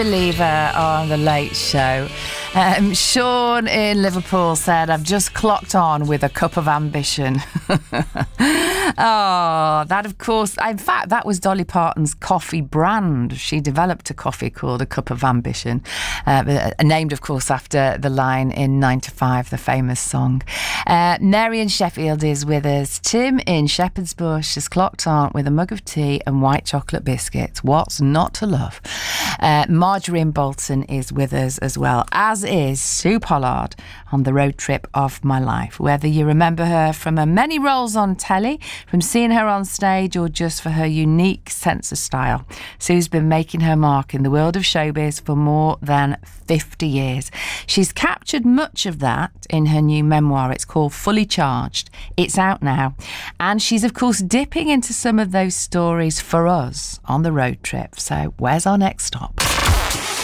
Believer on The Late Show. Sean in Liverpool said, I've just clocked on with a cup of ambition. Oh, that of course, in fact, that was Dolly Parton's coffee brand. She developed a coffee called A Cup of Ambition, named of course after the line in 9 to 5, the famous song. Mary in Sheffield is with us. Tim in Shepherd's Bush has clocked on with a mug of tea and white chocolate biscuits. What's not to love? Marjorie in Bolton is with us as well, as is Sue Pollard on The Road Trip of My Life. Whether you remember her from her many roles on telly, from seeing her on stage, or just for her unique sense of style, Sue's been making her mark in the world of showbiz for more than 50 years. She's captured much of that in her new memoir. It's called Fully Charged. It's out now. And she's, of course, dipping into some of those stories for us on the road trip. So where's our next stop?